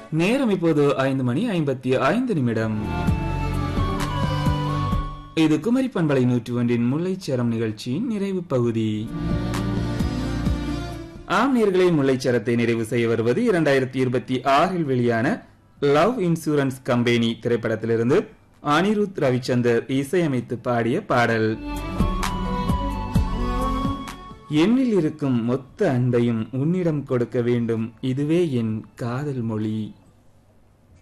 நேரம் இப்போது 5:55. இது குமரி பண்பலை 101 முல்லைச்சரம் நிகழ்ச்சியின் நிறைவு பகுதி. ஆம் நேயர்களே, முல்லைச்சரத்தை நிறைவு செய்ய வருவது 2026 வெளியான லவ் இன்சூரன்ஸ் கம்பெனி திரைப்படத்திலிருந்து அனிருத் ரவிச்சந்தர் இசையமைத்து பாடிய பாடல். என்னில் இருக்கும் மொத்த அன்பையும் உன்னிடம் கொடுக்க வேண்டும், இதுவே என் காதல் மொழி.